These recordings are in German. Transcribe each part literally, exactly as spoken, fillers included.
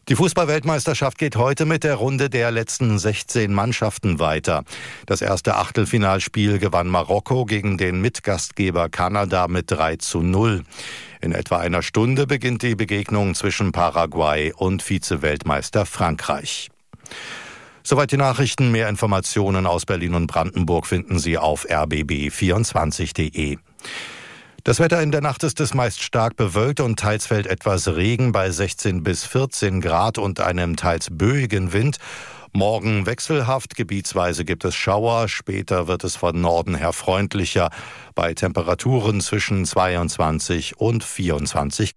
Die Fußball-Weltmeisterschaft geht heute mit der Runde der letzten sechzehn Mannschaften weiter. Das erste Achtelfinalspiel gewann Marokko gegen den Mitgastgeber Kanada mit drei zu null. In etwa einer Stunde beginnt die Begegnung zwischen Paraguay und Vize-Weltmeister Frankreich. Soweit die Nachrichten. Mehr Informationen aus Berlin und Brandenburg finden Sie auf r b b vierundzwanzig punkt de. Das Wetter in der Nacht ist es meist stark bewölkt und teils fällt etwas Regen bei sechzehn bis vierzehn Grad und einem teils böigen Wind. Morgen wechselhaft, gebietsweise gibt es Schauer, später wird es von Norden her freundlicher, bei Temperaturen zwischen zweiundzwanzig und vierundzwanzig.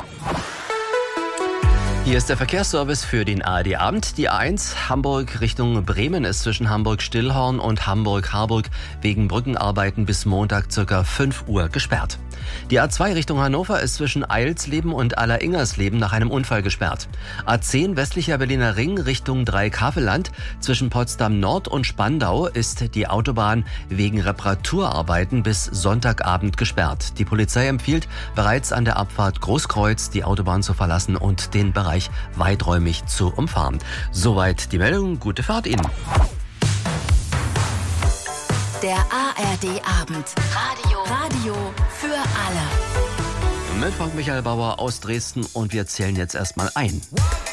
Hier ist der Verkehrsservice für den A R D-Abend. Die A eins Hamburg Richtung Bremen ist zwischen Hamburg-Stillhorn und Hamburg-Harburg wegen Brückenarbeiten bis Montag ca. fünf Uhr gesperrt. Die A zwei Richtung Hannover ist zwischen Eilsleben und Alleringers-Leben nach einem Unfall gesperrt. A zehn westlicher Berliner Ring Richtung Dreieck-Havelland zwischen Potsdam Nord und Spandau ist die Autobahn wegen Reparaturarbeiten bis Sonntagabend gesperrt. Die Polizei empfiehlt, bereits an der Abfahrt Großkreuz die Autobahn zu verlassen und den Bereich weiträumig zu umfahren. Soweit die Meldung. Gute Fahrt Ihnen. Der A R D-Abend. Radio. Radio für alle. Mit Frank Michael Bauer aus Dresden und wir zählen jetzt erstmal ein.